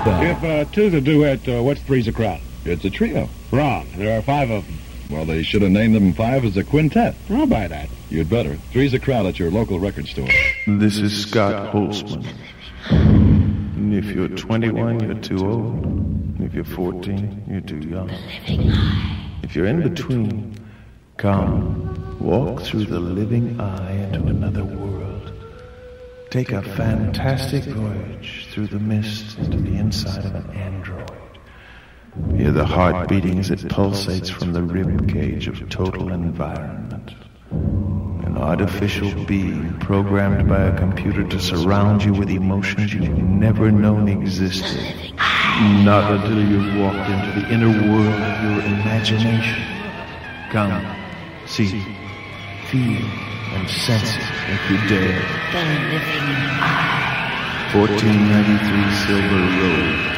If two's a duet, what's three's a crowd? It's a trio. Wrong. There are 5 of them. Well, they should have named them 5 as a quintet. I'll buy that. You'd better. Three's a crowd at your local record store. This is Scott Holtzman. If you're 21, you're too old. If you're 14, you're too young. If you're in between, come, walk through the living eye into another world. Take a fantastic voyage through the mist into the inside of an android. Hear the heart beating as it pulsates from the rib cage of total environment. An artificial being programmed by a computer to surround you with emotions you've never known existed. Not until you've walked into the inner world of your imagination. Come, see, feel, and sense it if you dare. The living eye. 1493 Silver